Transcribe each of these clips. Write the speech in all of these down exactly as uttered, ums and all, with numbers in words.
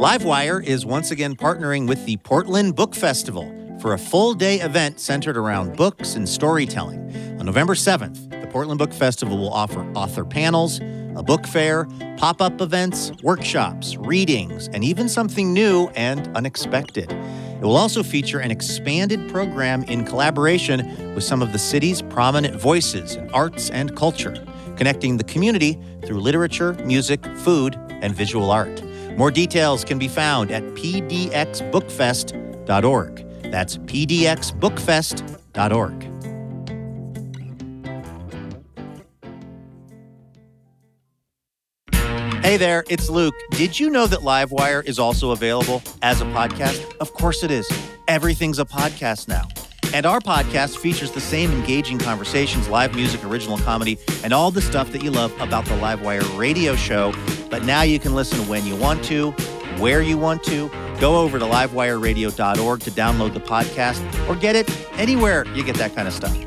Livewire is once again partnering with the Portland Book Festival for a full-day event centered around books and storytelling. On November seventh, the Portland Book Festival will offer author panels, a book fair, pop-up events, workshops, readings, and even something new and unexpected. It will also feature an expanded program in collaboration with some of the city's prominent voices in arts and culture, connecting the community through literature, music, food, and visual art. More details can be found at p d x book fest dot org. That's p d x book fest dot org. Hey there, it's Luke. Did you know that Livewire is also available as a podcast? Of course it is. Everything's a podcast now. And our podcast features the same engaging conversations, live music, original comedy, and all the stuff that you love about the Livewire radio show. But now you can listen when you want to, where you want to. Go over to livewire radio dot org to download the podcast or get it anywhere you get that kind of stuff.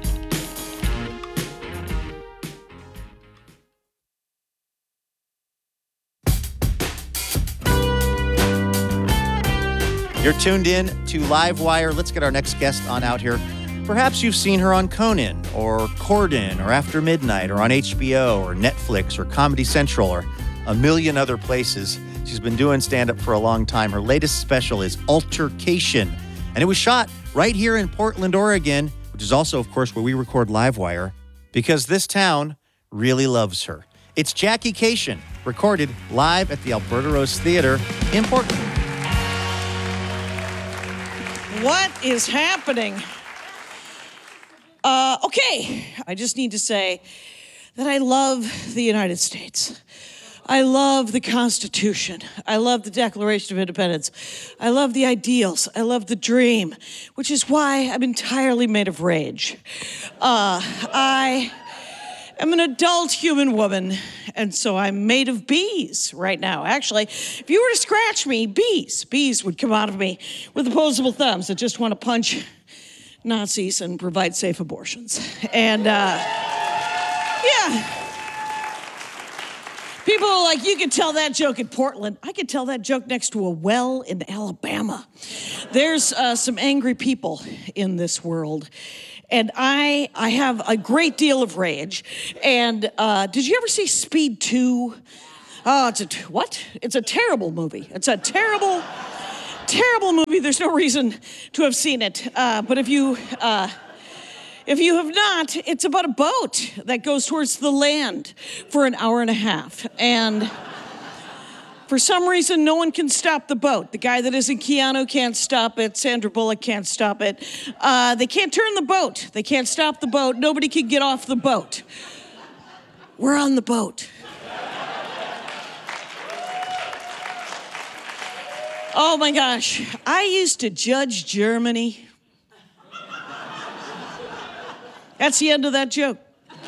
You're tuned in to Livewire. Let's get our next guest on out here. Perhaps you've seen her on Conan or Corden or After Midnight or on H B O or Netflix or Comedy Central or a million other places. She's been doing stand-up for a long time. Her latest special is Altercation, and it was shot right here in Portland, Oregon, which is also, of course, where we record Livewire, because this town really loves her. It's Jackie Kashian, recorded live at the Alberta Rose Theater in Portland. What is happening? Uh, okay, I just need to say that I love the United States. I love the Constitution. I love the Declaration of Independence. I love the ideals. I love the dream, which is why I'm entirely made of rage. Uh, I am an adult human woman, and so I'm made of bees right now. Actually, if you were to scratch me, bees, bees would come out of me with opposable thumbs that just want to punch Nazis and provide safe abortions. And, uh, yeah. People are like, you could tell that joke in Portland. I could tell that joke next to a well in Alabama. There's uh, some angry people in this world. And I I have a great deal of rage. And uh, did you ever see Speed two? Oh, it's a, what? It's a terrible movie. It's a terrible, terrible movie. There's no reason to have seen it. Uh, but if you... Uh, If you have not, it's about a boat that goes towards the land for an hour and a half. And for some reason, no one can stop the boat. The guy that isn't Keanu can't stop it. Sandra Bullock can't stop it. Uh, they can't turn the boat. They can't stop the boat. Nobody can get off the boat. We're on the boat. Oh my gosh. I used to judge Germany. That's the end of that joke.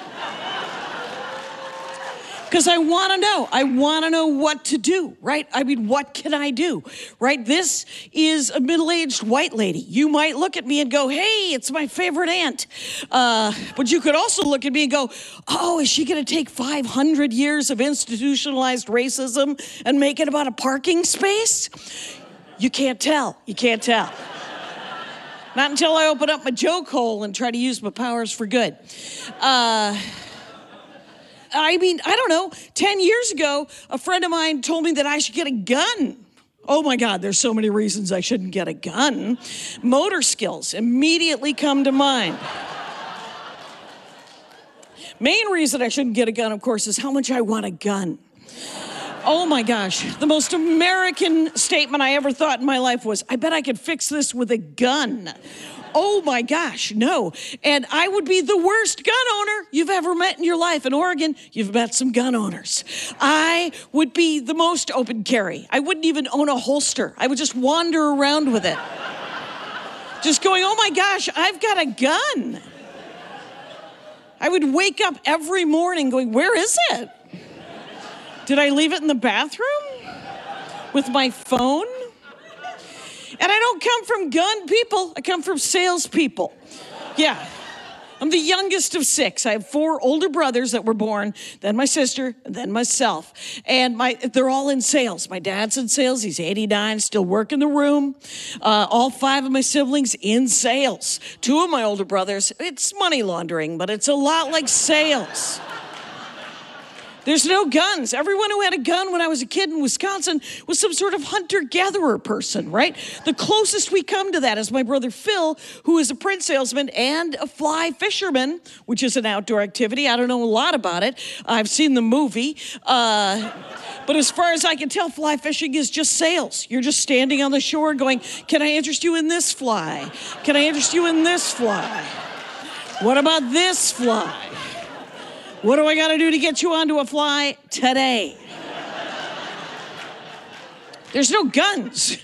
Because I want to know. I want to know what to do, right? I mean, what can I do, right? This is a middle-aged white lady. You might look at me and go, hey, it's my favorite aunt. Uh, but you could also look at me and go, oh, is she going to take five hundred years of institutionalized racism and make it about a parking space? You can't tell. You can't tell. Not until I open up my joke hole and try to use my powers for good. Uh, I mean, I don't know, ten years ago, a friend of mine told me that I should get a gun. Oh my God, there's so many reasons I shouldn't get a gun. Motor skills immediately come to mind. Main reason I shouldn't get a gun, of course, is how much I want a gun. Oh my gosh, the most American statement I ever thought in my life was, I bet I could fix this with a gun. Oh my gosh, no. And I would be the worst gun owner you've ever met in your life. In Oregon, you've met some gun owners. I would be the most open carry. I wouldn't even own a holster. I would just wander around with it. Just going, oh my gosh, I've got a gun. I would wake up every morning going, where is it? Did I leave it in the bathroom with my phone? And I don't come from gun people. I come from salespeople. Yeah. I'm the youngest of six. I have four older brothers that were born, then my sister, and then myself. And my they're all in sales. My dad's in sales. He's eighty-nine, still working the room. Uh, all five of my siblings in sales. Two of my older brothers, it's money laundering, but it's a lot like sales. There's no guns. Everyone who had a gun when I was a kid in Wisconsin was some sort of hunter-gatherer person, right? The closest we come to that is my brother Phil, who is a print salesman and a fly fisherman, which is an outdoor activity. I don't know a lot about it. I've seen the movie. Uh, but as far as I can tell, fly fishing is just sales. You're just standing on the shore going, can I interest you in this fly? Can I interest you in this fly? What about this fly? What do I got to do to get you onto a fly today? There's no guns.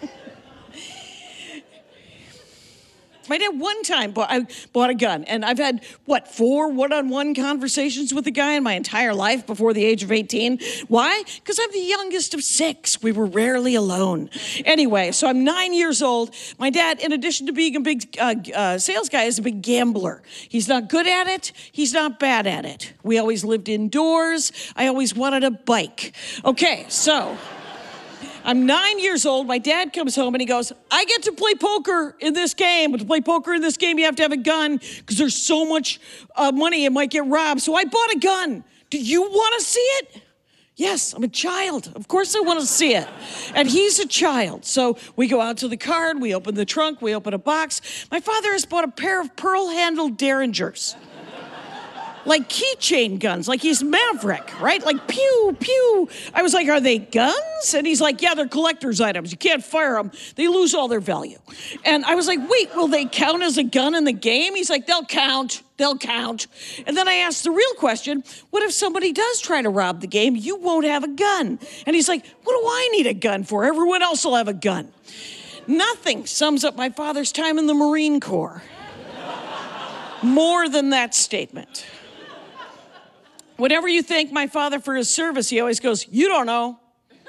My dad one time bought, I bought a gun, and I've had, what, four one-on-one conversations with a guy in my entire life before the age of eighteen. Why? Because I'm the youngest of six. We were rarely alone. Anyway, so I'm nine years old. My dad, in addition to being a big uh, uh, sales guy, is a big gambler. He's not good at it. He's not bad at it. We always lived indoors. I always wanted a bike. Okay, so I'm nine years old. My dad comes home and he goes, I get to play poker in this game. But to play poker in this game, you have to have a gun because there's so much uh, money it might get robbed. So I bought a gun. Do you want to see it? Yes, I'm a child. Of course I want to see it. And he's a child. So we go out to the car, we open the trunk, we open a box. My father has bought a pair of pearl-handled Derringers. Like keychain guns, like he's Maverick, right? Like pew, pew. I was like, are they guns? And he's like, yeah, they're collector's items. You can't fire them. They lose all their value. And I was like, wait, will they count as a gun in the game? He's like, they'll count. They'll count. And then I asked the real question, what if somebody does try to rob the game? You won't have a gun. And he's like, what do I need a gun for? Everyone else will have a gun. Nothing sums up my father's time in the Marine Corps more than that statement. Whenever you thank my father for his service, he always goes, you don't know.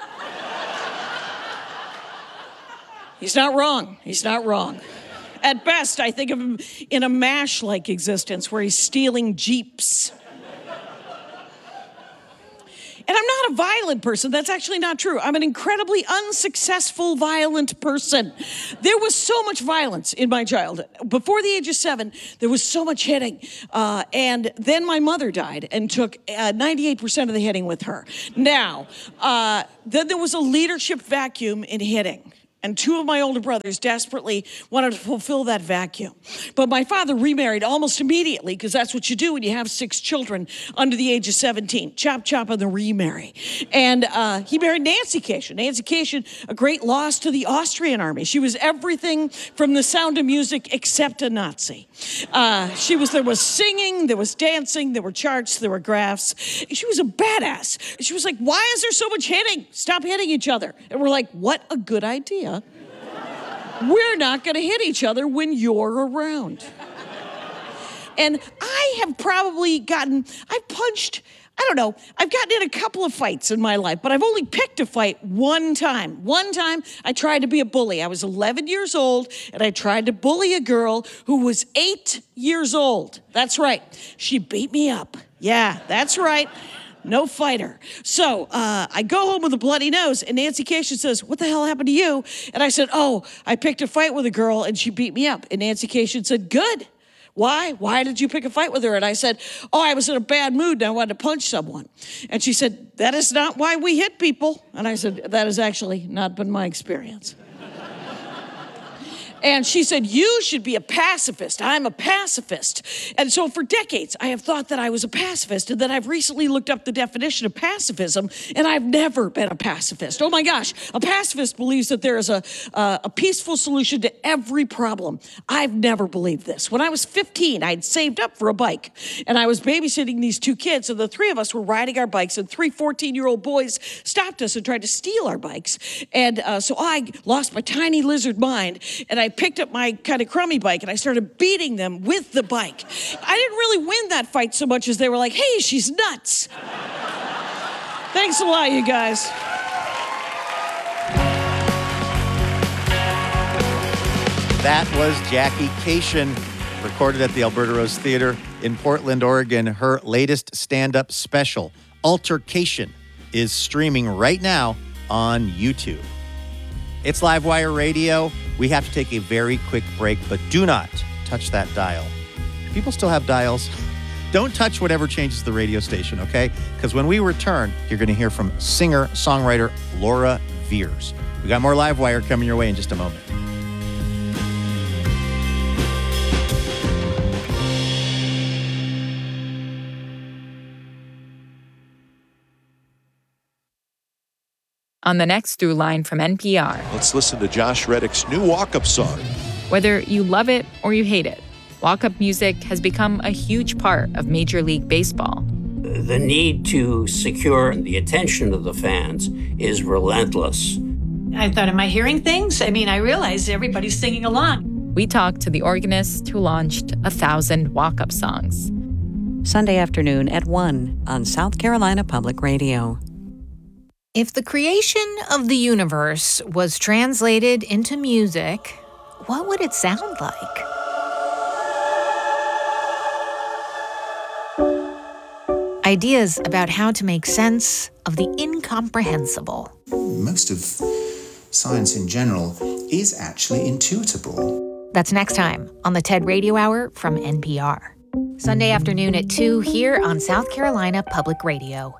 He's not wrong. He's not wrong. At best, I think of him in a MASH-like existence where he's stealing Jeeps. And I'm not a violent person. That's actually not true. I'm an incredibly unsuccessful, violent person. There was so much violence in my childhood. Before the age of seven, there was so much hitting. Uh, and then my mother died and took uh, ninety-eight percent of the hitting with her. Now, uh, then there was a leadership vacuum in hitting. And two of my older brothers desperately wanted to fulfill that vacuum. But my father remarried almost immediately, because that's what you do when you have six children under the age of seventeen. Chop, chop, and the remarry. And uh, he married Nancy Kashian. Nancy Kashian, a great loss to the Austrian army. She was everything from The Sound of Music except a Nazi. Uh, she was, there was singing, there was dancing, there were charts, there were graphs. She was a badass. She was like, why is there so much hitting? Stop hitting each other. And we're like, what a good idea. We're not going to hit each other when you're around. And I have probably gotten, I've punched, I don't know, I've gotten in a couple of fights in my life, but I've only picked a fight one time. One time, I tried to be a bully. I was eleven years old, and I tried to bully a girl who was eight years old. That's right. She beat me up. Yeah, that's right. No fighter. So uh, I go home with a bloody nose, and Nancy Kashian says, what the hell happened to you? And I said, oh, I picked a fight with a girl, and she beat me up. And Nancy Kashian said, good. Why? Why did you pick a fight with her? And I said, oh, I was in a bad mood, and I wanted to punch someone. And she said, that is not why we hit people. And I said, that has actually not been my experience. And she said, you should be a pacifist. I'm a pacifist. And so for decades, I have thought that I was a pacifist. And then I've recently looked up the definition of pacifism, and I've never been a pacifist. Oh my gosh, a pacifist believes that there is a, uh, a peaceful solution to every problem. I've never believed this. When I was fifteen, I'd saved up for a bike, and I was babysitting these two kids, and the three of us were riding our bikes, and three fourteen-year-old boys stopped us and tried to steal our bikes. And uh, so I lost my tiny lizard mind, and I picked up my kind of crummy bike and I started beating them with the bike. I didn't really win that fight so much as they were like, hey, she's nuts. Thanks a lot, you guys. That was Jackie Kashian. For recorded at the Alberta Rose Theater in Portland, Oregon. Her latest stand-up special, Altercation, is streaming right now on YouTube. It's Livewire Radio. We have to take a very quick break, but do not touch that dial. People still have dials. Don't touch whatever changes the radio station, okay? Because when we return, you're going to hear from singer-songwriter Laura Veirs. We got more Livewire coming your way in just a moment. On the next Through Line from N P R. Let's listen to Josh Reddick's new walk-up song. Whether you love it or you hate it, walk-up music has become a huge part of Major League Baseball. The need to secure the attention of the fans is relentless. I thought, am I hearing things? I mean, I realized everybody's singing along. We talked to the organist who launched a thousand walk-up songs. Sunday afternoon at one on South Carolina Public Radio. If the creation of the universe was translated into music, what would it sound like? Ideas about how to make sense of the incomprehensible. Most of science in general is actually intuitable. That's next time on the TED Radio Hour from N P R. Sunday afternoon at two here on South Carolina Public Radio.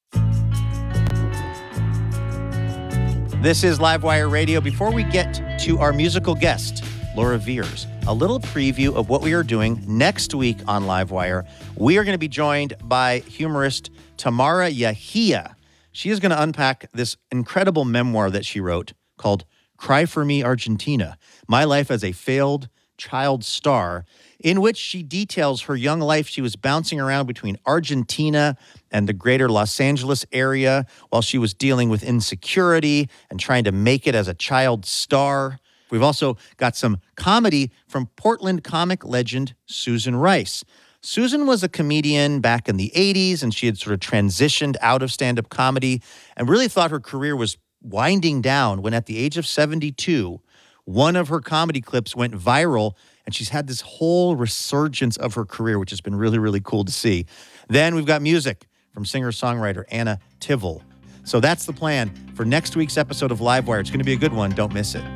This is Livewire Radio. Before we get to our musical guest, Laura Veirs, a little preview of what we are doing next week on Livewire. We are going to be joined by humorist Tamara Yahia. She is going to unpack this incredible memoir that she wrote called Cry for Me, Argentina, My Life as a Failed Child Star, in which she details her young life. She was bouncing around between Argentina and the greater Los Angeles area while she was dealing with insecurity and trying to make it as a child star. We've also got some comedy from Portland comic legend Susan Rice. Susan was a comedian back in the eighties, and she had sort of transitioned out of stand-up comedy and really thought her career was winding down when at the age of seventy-two, one of her comedy clips went viral, and she's had this whole resurgence of her career, which has been really, really cool to see. Then we've got music from singer-songwriter Anna Tivel. So that's the plan for next week's episode of Livewire. It's going to be a good one. Don't miss it.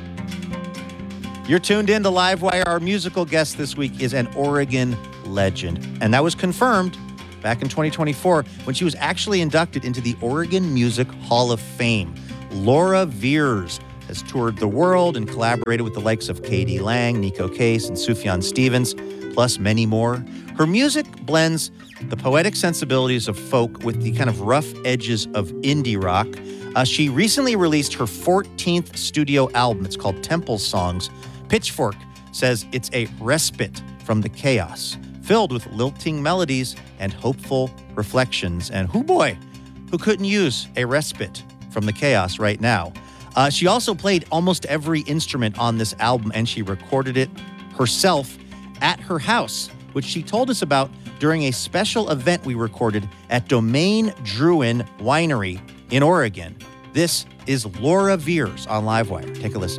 You're tuned in to Livewire. Our musical guest this week is an Oregon legend, and that was confirmed back in twenty twenty-four when she was actually inducted into the Oregon Music Hall of Fame. Laura Veirs has toured the world and collaborated with the likes of K D Lang, Nico Case, and Sufjan Stevens, plus many more. Her music blends the poetic sensibilities of folk with the kind of rough edges of indie rock. Uh, she recently released her fourteenth studio album. It's called Temple Songs. Pitchfork says it's a respite from the chaos, filled with lilting melodies and hopeful reflections. And who boy, who couldn't use a respite from the chaos right now? Uh, she also played almost every instrument on this album, and she recorded it herself at her house, which she told us about during a special event we recorded at Domaine Drouin Winery in Oregon. This is Laura Veirs on Livewire. Take a listen.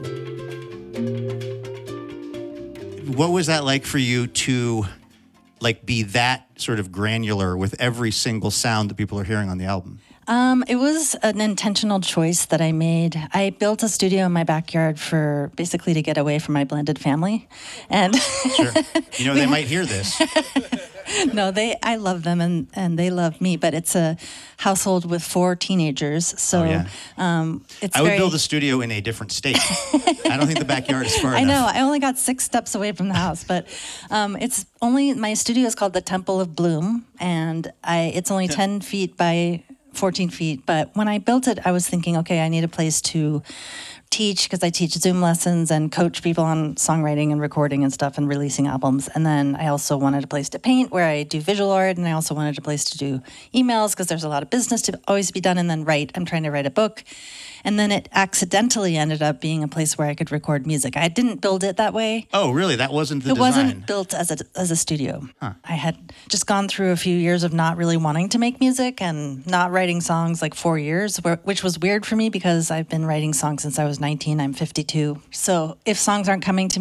What was that like for you to like be that sort of granular with every single sound that people are hearing on the album? Um, it was an intentional choice that I made. I built a studio in my backyard for basically to get away from my blended family. And sure. You know, they might hear this. No, they. I love them and, and they love me, but it's a household with four teenagers. So oh, yeah. um, it's I would very... build a studio in a different state. I don't think the backyard is far I enough. know. I only got six steps away from the house, but um, it's only, my studio is called the Temple of Bloom, and I it's only ten feet by fourteen feet. But when I built it, I was thinking, okay, I need a place to teach, because I teach Zoom lessons and coach people on songwriting and recording and stuff and releasing albums. And then I also wanted a place to paint where I do visual art, and I also wanted a place to do emails because there's a lot of business to always be done, and then write. I'm trying to write a book. And then it accidentally ended up being a place where I could record music. I didn't build it that way. Oh, really? That wasn't the it design? It wasn't built as a, as a studio. Huh. I had just gone through a few years of not really wanting to make music and not writing songs, like four years, where, which was weird for me because I've been writing songs since I was nineteen. I'm fifty-two. So if songs aren't coming to me,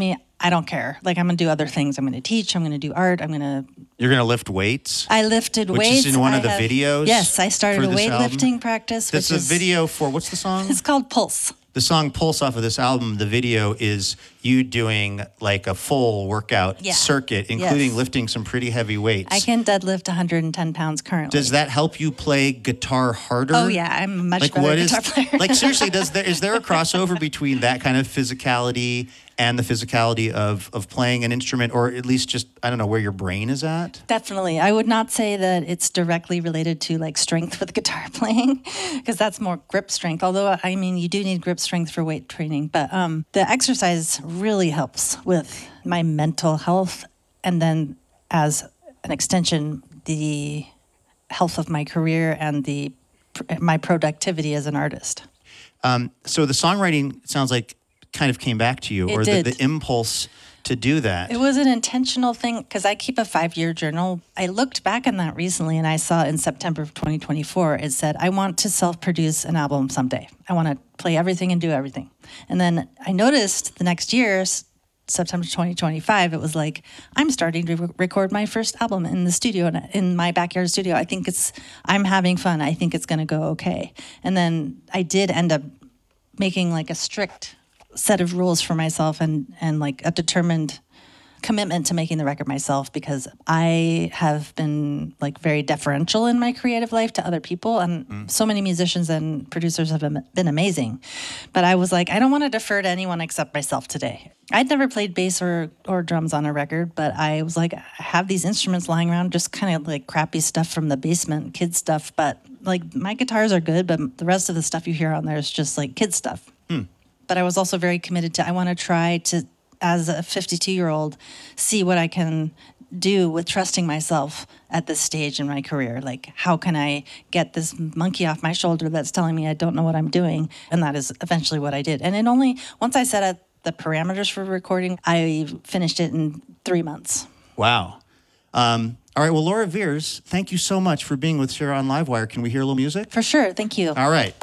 I don't care. Like, I'm going to do other things. I'm going to teach. I'm going to do art. I'm going to... You're going to lift weights? I lifted which weights. Which is in one I of the have, videos? Yes, I started a weightlifting album? practice. That's which a is, video for, what's the song? It's called Pulse. The song Pulse off of this album, the video is you doing like a full workout yeah. circuit, including yes. lifting some pretty heavy weights. I can deadlift one hundred ten pounds currently. Does that help you play guitar harder? Oh, yeah. I'm a much like, better what guitar is, player. Like, seriously, does there, is there a crossover between that kind of physicality and the physicality of, of playing an instrument, or at least just, I don't know, where your brain is at? Definitely. I would not say that it's directly related to like strength with guitar playing, because that's more grip strength. Although, I mean, you do need grip strength for weight training. But um, the exercise really helps with my mental health. And then as an extension, the health of my career and the my productivity as an artist. Um, so the songwriting, it sounds like, kind of came back to you, It or the, did. the impulse to do that. It was an intentional thing because I keep a five-year journal. I looked back on that recently and I saw in September of twenty twenty-four, it said, I want to self-produce an album someday. I want to play everything and do everything. And then I noticed the next year, September twenty twenty-five, it was like, I'm starting to re- record my first album in the studio, in my backyard studio. I think it's, I'm having fun. I think it's going to go okay. And then I did end up making like a strict set of rules for myself and and like a determined commitment to making the record myself, because I have been like very deferential in my creative life to other people, and mm. so many musicians and producers have been, been amazing, but I was like, I don't want to defer to anyone except myself today. I'd never played bass or or drums on a record, but I was like, I have these instruments lying around, just kind of like crappy stuff from the basement, kid stuff, but like my guitars are good, but the rest of the stuff you hear on there is just like kid stuff. Hmm. But I was also very committed to, I want to try to, as a fifty-two-year-old, see what I can do with trusting myself at this stage in my career. Like, how can I get this monkey off my shoulder that's telling me I don't know what I'm doing? And that is eventually what I did. And it only, once I set up the parameters for recording, I finished it in three months. Wow. Um, all right, well, Laura Veirs, thank you so much for being with Shira on Livewire. Can we hear a little music? For sure, thank you. All right.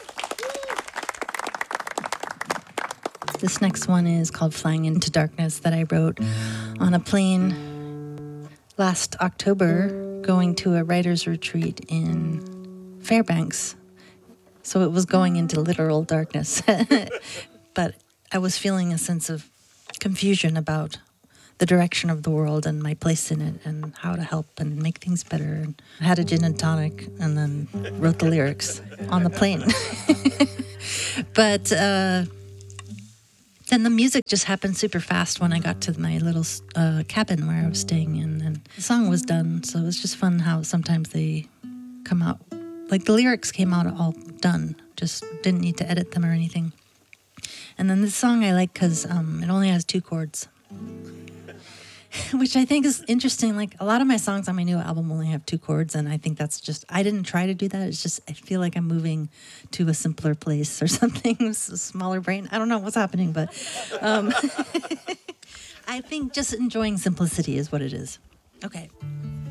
This next one is called Flying Into Darkness, that I wrote on a plane last October going to a writer's retreat in Fairbanks. So it was going into literal darkness. But I was feeling a sense of confusion about the direction of the world and my place in it and how to help and make things better. And I had a gin and tonic and then wrote the lyrics on the plane. But... Uh, And the music just happened super fast when I got to my little uh, cabin where I was staying in, and the song was done. So it was just fun how sometimes they come out, like the lyrics came out all done, just didn't need to edit them or anything. And then this song I like because um, it only has two chords, which I think is interesting. Like a lot of my songs on my new album only have two chords, and I think that's just, I didn't try to do that. It's just, I feel like I'm moving to a simpler place or something, a smaller brain. I don't know what's happening, but um, I think just enjoying simplicity is what it is. Okay.